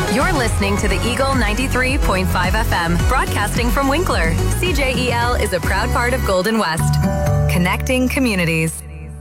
You're listening to the Eagle 93.5 FM, broadcasting from Winkler. CJEL is a proud part of Golden West, connecting communities.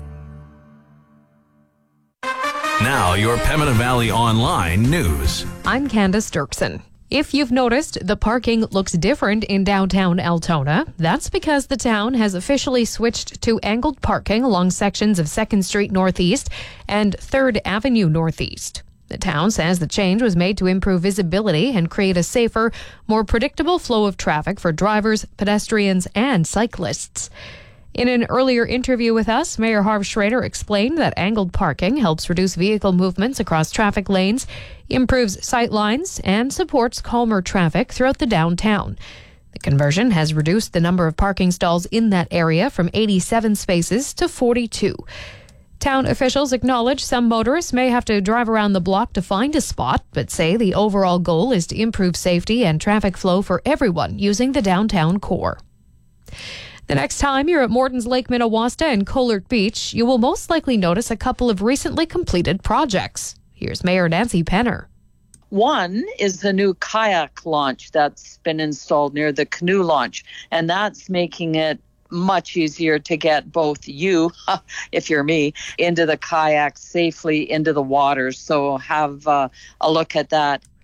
Now, your Pembina Valley Online news. I'm Candace Dirksen. If you've noticed, the parking looks different in downtown Altona. That's because the town has officially switched to angled parking along sections of 2nd Street Northeast and 3rd Avenue Northeast. The town says the change was made to improve visibility and create a safer, more predictable flow of traffic for drivers, pedestrians, and cyclists. In an earlier interview with us, Mayor Harv Schrader explained that angled parking helps reduce vehicle movements across traffic lanes, improves sight lines, and supports calmer traffic throughout the downtown. The conversion has reduced the number of parking stalls in that area from 87 spaces to 42. Town officials acknowledge some motorists may have to drive around the block to find a spot, but say the overall goal is to improve safety and traffic flow for everyone using the downtown core. The next time you're at Morton's Lake Minnewaska and Colert Beach, you will most likely notice a couple of recently completed projects. Here's Mayor Nancy Penner. One is the new kayak launch that's been installed near the canoe launch, and that's making it much easier to get both you, if you're me, into the kayak safely into the water. So have a look at that.